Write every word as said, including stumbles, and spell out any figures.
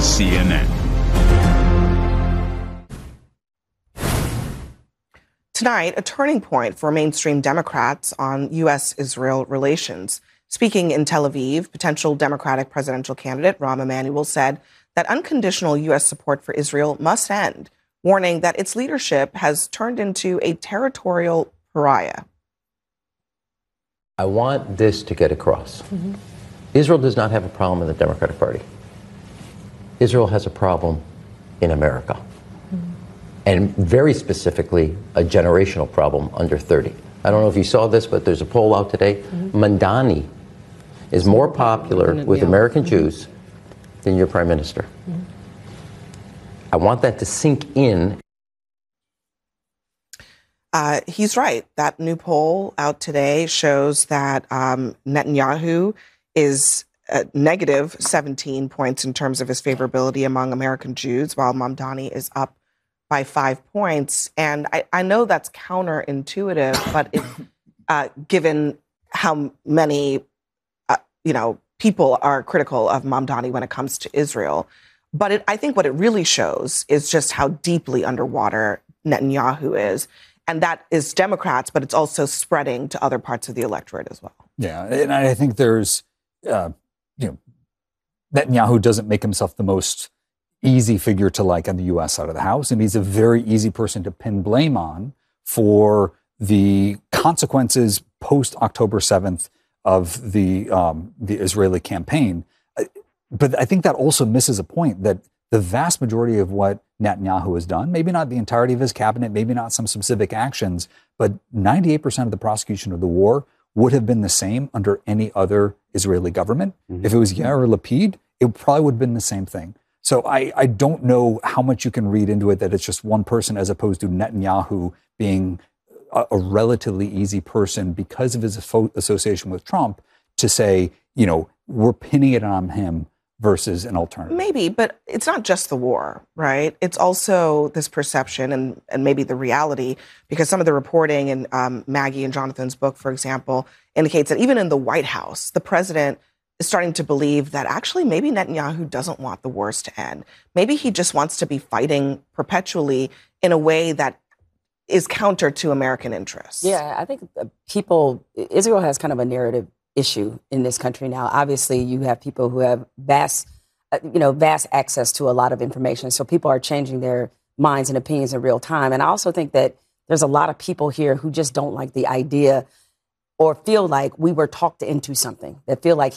C N N. Tonight, a turning point for mainstream Democrats on U S Israel relations. Speaking in Tel Aviv, potential Democratic presidential candidate Rahm Emanuel said that unconditional U S support for Israel must end, warning that its leadership has turned into a territorial pariah. I want this to get across. Mm-hmm. Israel does not have a problem in the Democratic Party. Israel has a problem in America. Mm-hmm. And very specifically, a generational problem under thirty. I don't know if you saw this, but there's a poll out today. Mm-hmm. Mamdani is more popular with yeah. American mm-hmm. Jews than your prime minister. Mm-hmm. I want that to sink in. Uh, he's right. That new poll out today shows that um, Netanyahu is uh, negative seventeen points in terms of his favorability among American Jews, while Mamdani is up by five points. And I, I know that's counterintuitive, but it, uh, given how many, uh, you know, people are critical of Mamdani when it comes to Israel. But it, I think what it really shows is just how deeply underwater Netanyahu is. And that is Democrats, but it's also spreading to other parts of the electorate as well. Yeah, and I think there's, uh, you know, Netanyahu doesn't make himself the most easy figure to like on the U S side of the house, and he's a very easy person to pin blame on for the consequences post October seventh of the um, the Israeli campaign. But I think that also misses a point that the vast majority of what Netanyahu has done, maybe not the entirety of his cabinet, maybe not some specific actions, but ninety-eight percent of the prosecution of the war would have been the same under any other Israeli government. Mm-hmm. If it was Yair Lapid, it probably would have been the same thing. So I, I don't know how much you can read into it that it's just one person as opposed to Netanyahu being a, a relatively easy person because of his association with Trump to say, you know, we're pinning it on him versus an alternative. Maybe, but it's not just the war, right? It's also this perception and, and maybe the reality, because some of the reporting in um, Maggie and Jonathan's book, for example, indicates that even in the White House, the president is starting to believe that actually maybe Netanyahu doesn't want the wars to end. Maybe he just wants to be fighting perpetually in a way that is counter to American interests. Yeah, I think people, Israel has kind of a narrative issue in this country now. Obviously, you have people who have vast, you know, vast access to a lot of information. So people are changing their minds and opinions in real time. And I also think that there's a lot of people here who just don't like the idea or feel like we were talked into something, that feel like